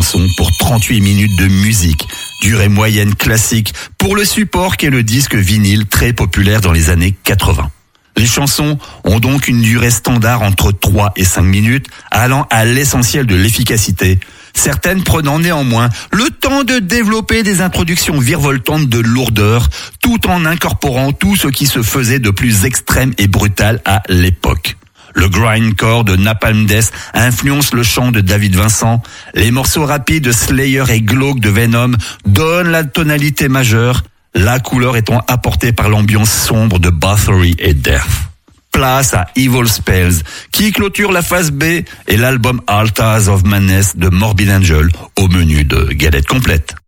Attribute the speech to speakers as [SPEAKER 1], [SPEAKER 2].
[SPEAKER 1] chansons pour 38 minutes de musique, durée moyenne classique pour le support qu'est le disque vinyle très populaire dans les années 80. Les chansons ont donc une durée standard entre 3 et 5 minutes, allant à l'essentiel de l'efficacité, certaines prenant néanmoins le temps de développer des introductions virevoltantes de lourdeur, tout en incorporant tout ce qui se faisait de plus extrême et brutal à l'époque. Le grindcore de Napalm Death influence le chant de David Vincent, les morceaux rapides de Slayer et glauques de Venom donnent la tonalité majeure, la couleur étant apportée par l'ambiance sombre de Bathory et Death. Place à Evil Spells, qui clôture la phase B et l'album Altars of Madness de Morbid Angel au menu de galette complète.